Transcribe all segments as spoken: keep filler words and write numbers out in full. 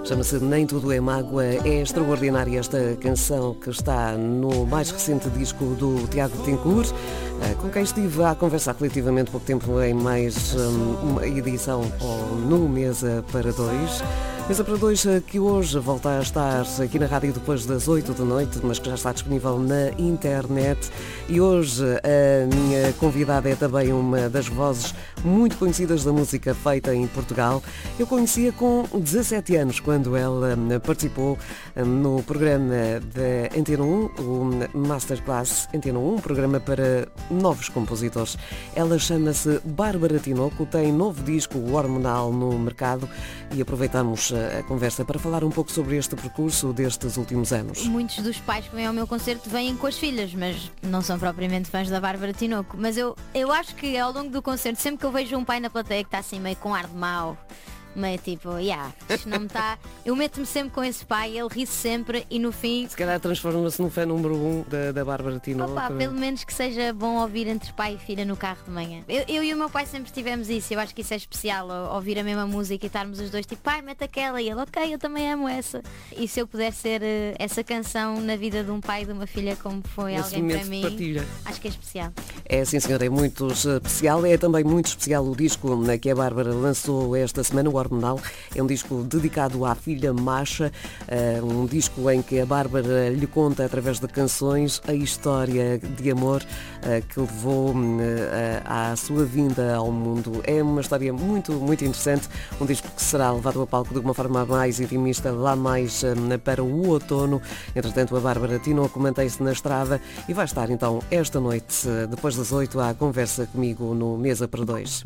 Chama-se Nem Tudo é Mágoa. É extraordinária esta canção que está no mais recente disco do Tiago Tencourt, com quem estive a conversar relativamente pouco tempo em mais uma edição no Mesa para Dois. Mesa para Dois que hoje volta a estar aqui na rádio depois das oito da noite, mas que já está disponível na internet. E hoje a minha convidada é também uma das vozes muito conhecidas da música feita em Portugal. Eu conhecia com dezassete anos, quando ela participou no programa da Antena um, o Masterclass Antena um, um programa para novos compositores. Ela chama-se Bárbara Tinoco, tem novo disco, o Hormonal, no mercado, e aproveitamos a conversa para falar um pouco sobre este percurso destes últimos anos. Muitos dos pais que vêm ao meu concerto vêm com as filhas, mas não são propriamente fãs da Bárbara Tinoco. Mas eu, eu acho que ao longo do concerto, sempre que eu vejo um pai na plateia que está assim meio com ar de mau, meio tipo, yeah, isto não me está. Eu meto-me sempre com esse pai, ele ri sempre e no fim. Se calhar transforma-se no fã número um da, da Bárbara Tinoco. Opa, pelo menos que seja bom ouvir entre pai e filha no carro de manhã. Eu, eu e o meu pai sempre tivemos isso. Eu acho que isso é especial, ouvir a mesma música e estarmos os dois tipo, pai, mete aquela, e ele, ok, eu também amo essa. E se eu puder ser uh, essa canção na vida de um pai e de uma filha, como foi esse alguém para mim, partilha. Acho que é especial. É, sim senhor, é muito especial. É também muito especial o disco que a Bárbara lançou esta semana, o Hormonal. É um disco dedicado à filha Masha, um disco em que a Bárbara lhe conta, através de canções, a história de amor que levou à sua vinda ao mundo. É uma história muito, muito interessante, um disco que será levado a palco de uma forma mais intimista, lá mais para o outono. Entretanto, a Bárbara Tinoco mantém-se na estrada e vai estar então esta noite, depois das oito, à conversa comigo no Mesa para Dois.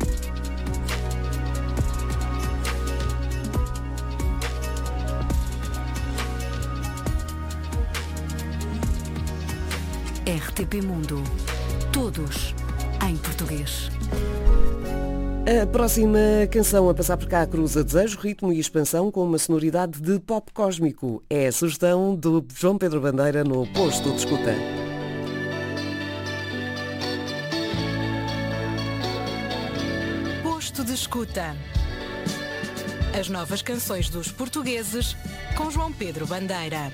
R T P Mundo. Todos em português. A próxima canção a passar por cá cruza desejo, ritmo e expansão com uma sonoridade de pop cósmico. É a sugestão do João Pedro Bandeira no Posto de Escuta. Posto de Escuta. As novas canções dos portugueses com João Pedro Bandeira.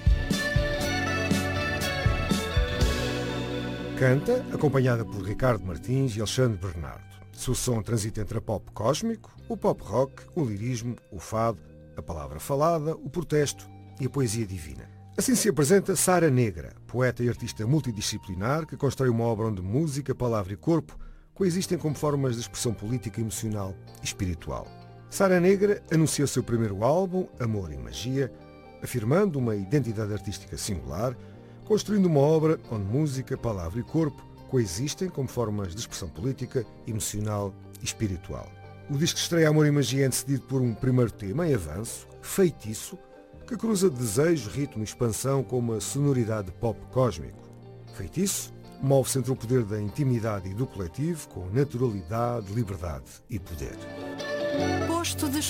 Canta, acompanhada por Ricardo Martins e Alexandre Bernardo. Seu som transita entre a pop cósmico, o pop rock, o lirismo, o fado, a palavra falada, o protesto e a poesia divina. Assim se apresenta Sara Negra, poeta e artista multidisciplinar que constrói uma obra onde música, palavra e corpo coexistem como formas de expressão política, emocional e espiritual. Sara Negra anuncia seu primeiro álbum, Amor e Magia, afirmando uma identidade artística singular, construindo uma obra onde música, palavra e corpo coexistem como formas de expressão política, emocional e espiritual. O disco estreia Amor e Magia é antecedido por um primeiro tema em avanço, Feitiço, que cruza desejo, ritmo e expansão com uma sonoridade pop cósmico. Feitiço move-se entre o poder da intimidade e do coletivo com naturalidade, liberdade e poder. Posto de